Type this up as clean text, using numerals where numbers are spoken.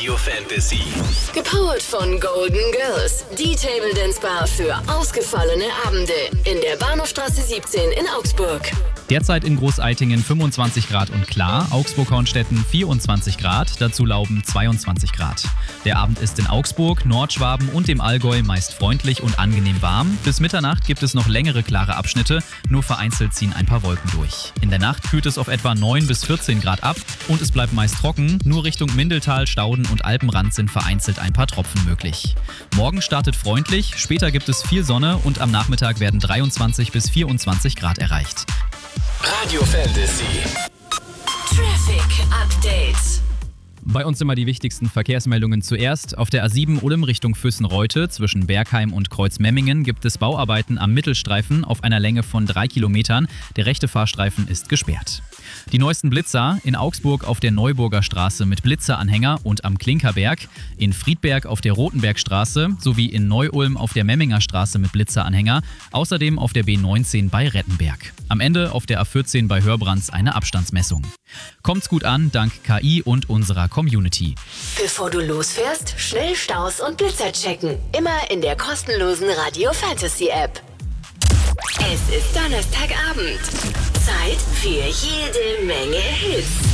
Radio Fantasy. Gepowert von Golden Girls, die Table Dance Bar für ausgefallene Abende in der Bahnhofstraße 17 in Augsburg. Derzeit in Großeitingen 25 Grad und klar, Augsburg-Hornstetten 24 Grad, dazu Lauben 22 Grad. Der Abend ist in Augsburg, Nordschwaben und dem Allgäu meist freundlich und angenehm warm. Bis Mitternacht gibt es noch längere klare Abschnitte, nur vereinzelt ziehen ein paar Wolken durch. In der Nacht kühlt es auf etwa 9 bis 14 Grad ab und es bleibt meist trocken, nur Richtung Mindeltal, Stauden und Alpenrand sind vereinzelt ein paar Tropfen möglich. Morgen startet freundlich, später gibt es viel Sonne und am Nachmittag werden 23 bis 24 Grad erreicht. Radio Fantasy. Traffic Update. Bei uns immer die wichtigsten Verkehrsmeldungen zuerst. Auf der A7 Ulm Richtung Füssen-Reute zwischen Bergheim und Kreuzmemmingen gibt es Bauarbeiten am Mittelstreifen auf einer Länge von 3 Kilometern. Der rechte Fahrstreifen ist gesperrt. Die neuesten Blitzer in Augsburg auf der Neuburger Straße mit Blitzeranhänger und am Klinkerberg, in Friedberg auf der Rotenbergstraße sowie in Neu-Ulm auf der Memminger Straße mit Blitzeranhänger, außerdem auf der B19 bei Rettenberg. Am Ende auf der A14 bei Hörbrands eine Abstandsmessung. Kommt's gut an, dank KI und unserer Community. Bevor du losfährst, schnell Staus und Blitzer checken. Immer in der kostenlosen Radio Fantasy App. Es ist Donnerstagabend. Zeit für jede Menge Hits.